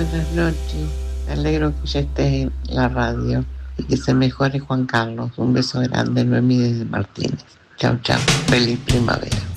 buenas noches. Me alegro que ya estés en la radio y que se mejore Juan Carlos. Un beso grande, Noemí desde Martínez. Chau, chau. Feliz primavera.